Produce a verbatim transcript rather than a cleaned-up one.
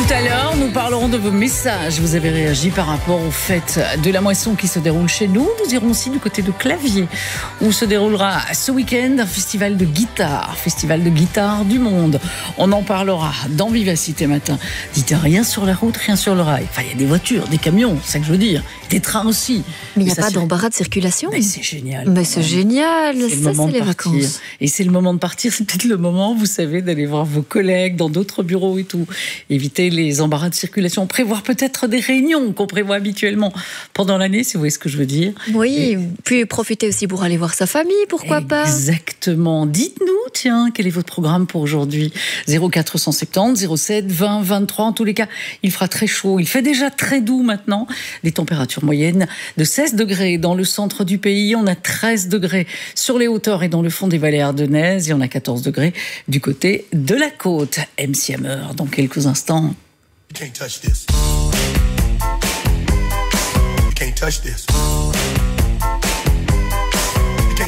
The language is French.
Tout à l'heure, nous parlerons de vos messages. Vous avez réagi par rapport au fait de la moisson qui se déroule chez nous. Nous irons aussi du côté de Claviers, où se déroulera ce week-end un festival de guitare, festival de guitare du monde. On en parlera dans Vivacité Matin. Dites rien sur la route, rien sur le rail. Enfin, il y a des voitures, des camions, c'est ça que je veux dire. Des trains aussi. Mais il n'y a pas d'embarras de circulation. Mais c'est génial. Mais c'est génial. C'est ça, c'est les partir. vacances. Et c'est le moment de partir. C'est peut-être le moment, vous savez, d'aller voir vos collègues dans d'autres bureaux et tout. Éviter les embarras de circulation. Prévoir peut-être des réunions qu'on prévoit habituellement pendant l'année, si vous voyez ce que je veux dire. Oui, et... puis profiter aussi pour aller voir sa famille, pourquoi Exactement. pas. Exactement. Dites-nous, tiens, quel est votre programme pour aujourd'hui? zéro quatre cent soixante-dix, zéro sept, vingt, vingt-trois. En tous les cas, il fera très chaud. Il fait déjà très doux maintenant. Les températures moyennes de seize degrés dans le centre du pays. On a treize degrés sur les hauteurs et dans le fond des vallées ardennaises. Et on a quatorze degrés du côté de la côte. M C Hammer, dans quelques instants. You can't touch this. You can't touch this.